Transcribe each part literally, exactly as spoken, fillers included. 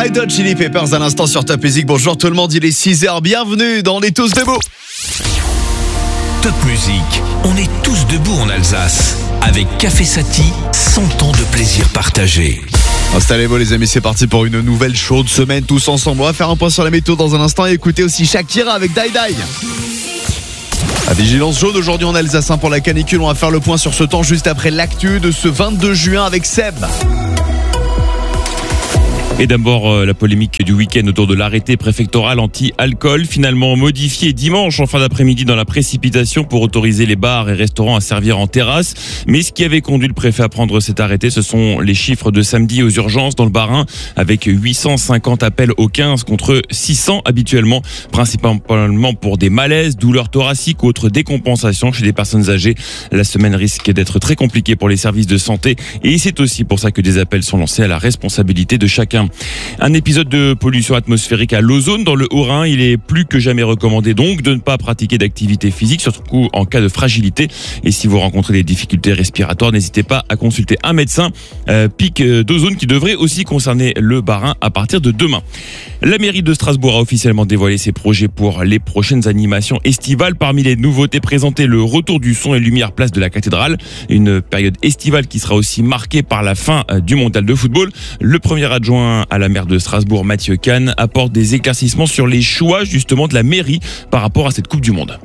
Red Hot Chili Peppers à l'instant sur Top Music. Bonjour tout le monde, il est six heures, bienvenue dans Les Tous Debout. Top Music, on est tous debout en Alsace. Avec Café Sati, cent ans de plaisir partagé. Installez-vous les amis, c'est parti pour une nouvelle chaude semaine tous ensemble. On va faire un point sur la météo dans un instant et écouter aussi Shakira avec Dai Dai. La vigilance jaune aujourd'hui en Alsace pour la canicule. On va faire le point sur ce temps juste après l'actu de ce vingt-deux juin avec Seb. Et d'abord, euh, la polémique du week-end autour de l'arrêté préfectoral anti-alcool, finalement modifié dimanche en fin d'après-midi dans la précipitation pour autoriser les bars et restaurants à servir en terrasse. Mais ce qui avait conduit le préfet à prendre cet arrêté, ce sont les chiffres de samedi aux urgences dans le Bas-Rhin, avec huit cent cinquante appels au quinze contre six cents habituellement, principalement pour des malaises, douleurs thoraciques ou autres décompensations chez des personnes âgées. La semaine risque d'être très compliquée pour les services de santé et c'est aussi pour ça que des appels sont lancés à la responsabilité de chacun. Un épisode de pollution atmosphérique à l'ozone dans le Haut-Rhin. Il est plus que jamais recommandé donc de ne pas pratiquer d'activité physique, surtout en cas de fragilité. Et si vous rencontrez des difficultés respiratoires, n'hésitez pas à consulter un médecin. Euh, pic d'ozone qui devrait aussi concerner le Bas-Rhin à partir de demain. La mairie de Strasbourg a officiellement dévoilé ses projets pour les prochaines animations estivales. Parmi les nouveautés présentées, le retour du son et lumière place de la cathédrale. Une période estivale qui sera aussi marquée par la fin du mondial de football. Le premier adjoint à la maire de Strasbourg, Mathieu Kahn, apporte des éclaircissements sur les choix justement de la mairie par rapport à cette Coupe du Monde.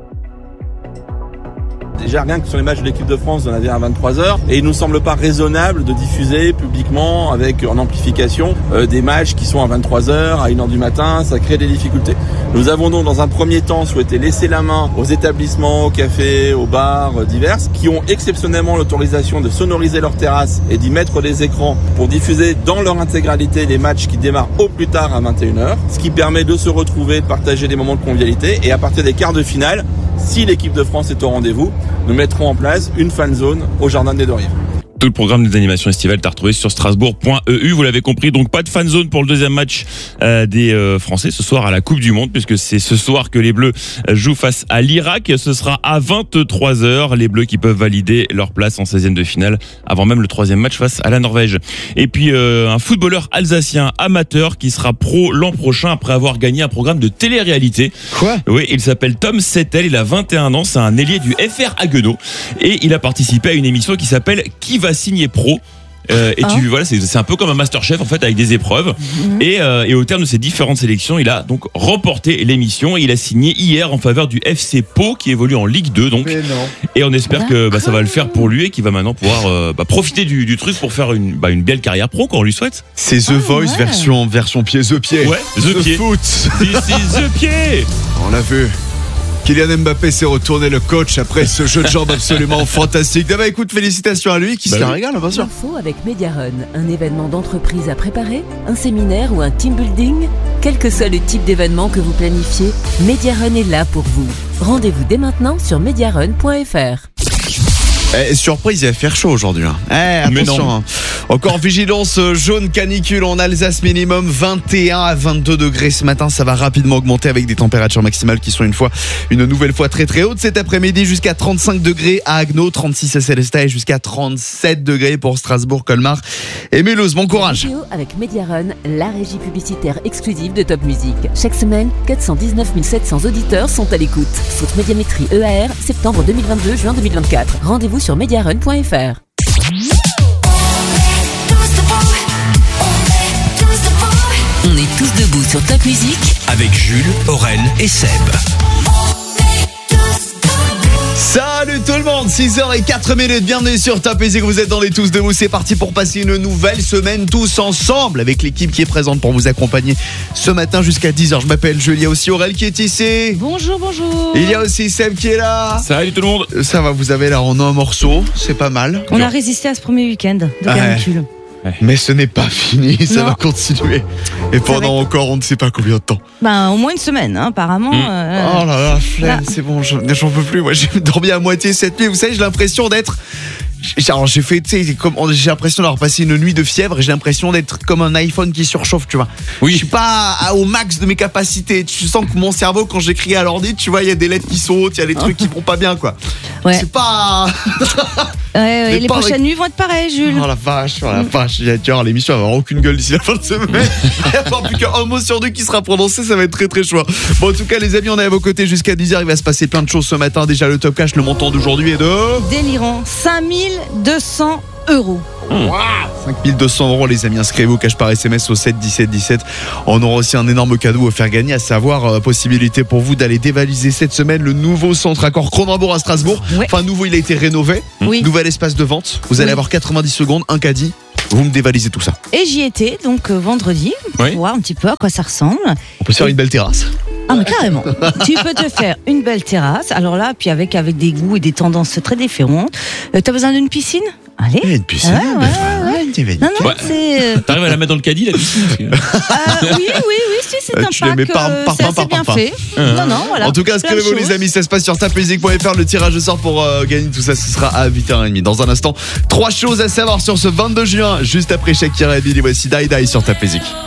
Déjà, rien que sur les matchs de l'équipe de France, on avait à vingt-trois heures et il nous semble pas raisonnable de diffuser publiquement avec en amplification euh, des matchs qui sont à vingt-trois heures, à une heure du matin, ça crée des difficultés. Nous avons donc dans un premier temps souhaité laisser la main aux établissements, aux cafés, aux bars euh, divers qui ont exceptionnellement l'autorisation de sonoriser leurs terrasses et d'y mettre des écrans pour diffuser dans leur intégralité les matchs qui démarrent au plus tard à vingt et une heures, ce qui permet de se retrouver, de partager des moments de convivialité et à partir des quarts de finale, si l'équipe de France est au rendez-vous, nous mettrons en place une fan zone au Jardin des Deux Rives. Tout le programme des animations estivales est à retrouver sur strasbourg point e u. Vous l'avez compris, donc pas de fan zone pour le deuxième match euh, des euh, Français ce soir à la Coupe du Monde, puisque c'est ce soir que les Bleus jouent face à l'Irak. Ce sera à vingt-trois heures. Les Bleus qui peuvent valider leur place en seizième de finale avant même le troisième match face à la Norvège. Et puis euh, un footballeur alsacien amateur qui sera pro l'an prochain après avoir gagné un programme de télé-réalité. Quoi ? Oui, il s'appelle Tom Settel, il a vingt et un ans, c'est un ailier du F R Haguenau et il a participé à une émission qui s'appelle Qui va signer pro. Euh, et tu, ah. voilà, c'est, c'est un peu comme un Masterchef en fait avec des épreuves. Mmh. Et, euh, et au terme de ces différentes sélections, il a donc remporté l'émission et il a signé hier en faveur du F C Pau qui évolue en Ligue deux. Donc, et on espère D'accord. que bah, ça va le faire pour lui et qu'il va maintenant pouvoir euh, bah, profiter du, du truc pour faire une, bah, une belle carrière pro qu'on lui souhaite. C'est The ah, Voice ouais. version version pied The Pied. Ouais, The, the Pied. Foot. This is The Pied. On l'a vu. Kylian Mbappé s'est retourné le coach après ce jeu de jambes absolument fantastique. Bah écoute, félicitations à lui qui bah se la régale, bien sûr. Info avec Mediarun, un événement d'entreprise à préparer, un séminaire ou un team building. Quel que soit le type d'événement que vous planifiez, Mediarun est là pour vous. Rendez-vous dès maintenant sur mediarun point f r. Eh, surprise, il va faire chaud aujourd'hui. Hein. Eh, attention. Hein. Encore vigilance jaune canicule en Alsace, minimum vingt et un à vingt-deux degrés ce matin. Ça va rapidement augmenter avec des températures maximales qui sont une fois, une nouvelle fois très très hautes. Cet après-midi jusqu'à trente-cinq degrés à Haguenau, trente-six à Célestat et jusqu'à trente-sept degrés pour Strasbourg, Colmar et Mulhouse. Bon courage. Avec Mediarun, la régie publicitaire exclusive de Top Music. Chaque semaine, quatre cent dix-neuf mille sept cents auditeurs sont à l'écoute. Faute médiamétrie E A R, septembre deux mille vingt-deux, juin deux mille vingt-quatre. Rendez-vous sur mediarun point f r. On est tous debout sur Top Music avec Jules, Aurel et Seb. Salut tout le monde, six heures zéro quatre minutes, bienvenue sur Top Music, vous êtes dans les Tous Debout, c'est parti pour passer une nouvelle semaine tous ensemble avec l'équipe qui est présente pour vous accompagner ce matin jusqu'à dix heures. Je m'appelle Jules, il y a aussi Aurel qui est ici. Bonjour, bonjour. Il y a aussi Seb qui est là. Salut tout le monde. Ça va, vous avez là en un morceau, c'est pas mal. On a résisté à ce premier week-end de canicule. Ouais. Mais ce n'est pas fini, ça non. va continuer. Et pendant encore on ne sait pas combien de temps. Ben au moins une semaine, hein, apparemment. Mmh. Euh, oh là là, flemme, là. C'est bon, j'en, j'en peux plus. Moi j'ai dormi à moitié cette nuit. Vous savez, j'ai l'impression d'être J'ai- Alors j'ai fait, tu sais, comme j'ai l'impression d'avoir passé une nuit de fièvre et j'ai l'impression d'être comme un iPhone qui surchauffe, tu vois. Oui. Je suis pas à- au max de mes capacités. Tu sens que mon cerveau, quand j'écris à l'ordi, tu vois, il y a des lettres qui sautent, il y a des trucs qui vont pas bien, quoi. Ouais. C'est pas. Ouais, ouais, Mais les pas prochaines avec- nuits vont être pareilles, Jules. Oh la vache, oh la vache. Tu vas voir, l'émission va avoir aucune gueule d'ici la fin de semaine. Il n'y a pas plus qu'un mot sur deux qui sera prononcé, ça va être très très chaud. Bon, en tout cas, les amis, on est à vos côtés jusqu'à dix heures. Il va se passer plein de choses ce matin. Déjà, le top cash, le montant d'aujourd'hui est de Délirant, cinq mille deux cents euros. cinq mille deux cents euros, les amis. Inscrivez-vous cash par S M S au sept dix-sept dix-sept. On aura aussi un énorme cadeau à faire gagner, à savoir euh, possibilité pour vous d'aller dévaliser cette semaine le nouveau centre Accor Cronenbourg à Strasbourg. Ouais. Enfin, nouveau, il a été rénové. Oui. Nouvel espace de vente. Vous allez Oui. avoir quatre-vingt-dix secondes, un caddie. Vous me dévalisez tout ça. Et j'y étais, donc euh, vendredi, Oui. pour voir un petit peu à quoi ça ressemble. On peut se faire une belle terrasse. Ah, mais carrément. Tu peux te faire une belle terrasse. Alors là, puis avec, avec des goûts et des tendances très différentes. Euh, T'as besoin d'une piscine? Allez. Il y a une piscine. Ouais, ouais, bah, ouais. une dévalise. Non, non, Ouais. c'est. euh, T'arrives à la mettre dans le caddie, la piscine parce que- euh, oui, oui, oui, si, c'est Euh, un tu les pack. mets par- euh, par c'est pain, assez par bien pain. fait. Non, non, voilà. En tout cas, Plein de inscrivez-vous les choses. amis, ça se passe sur tapmusique point f r. Le tirage au sort pour euh, gagner tout ça, ce sera à huit heures trente. Dans un instant, trois choses à savoir sur ce vingt-deux juin, juste après Shakira et Billy, voici Die Die sur Tapmusique.